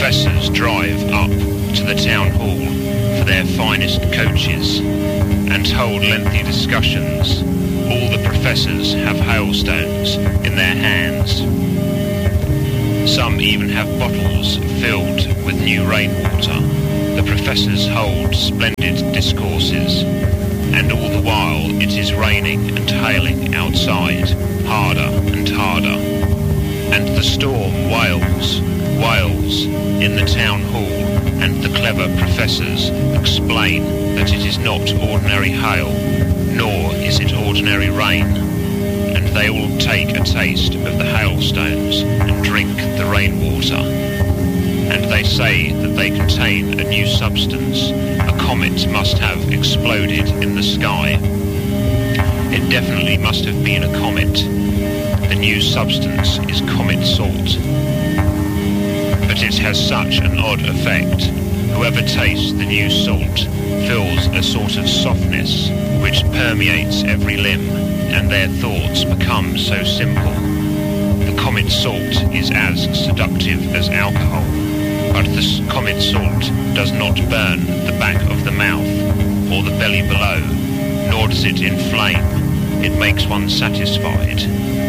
professors drive up to the town hall for their finest coaches and hold lengthy discussions. All the professors have hailstones in their hands. Some even have bottles filled with new rainwater. The professors hold splendid discourses, and all the while it is raining and hailing outside, harder and harder. And the storm wails in the town hall, and the clever professors explain that it is not ordinary hail, nor is it ordinary rain. And they all take a taste of the hailstones and drink the rainwater. And they say that they contain a new substance. A comet must have exploded in the sky. It definitely must have been a comet. The new substance is comet salt. But it has such an odd effect. Whoever tastes the new salt feels a sort of softness which permeates every limb, and their thoughts become so simple. The comet salt is as seductive as alcohol, but the comet salt does not burn the back of the mouth or the belly below, nor does it inflame. It makes one satisfied.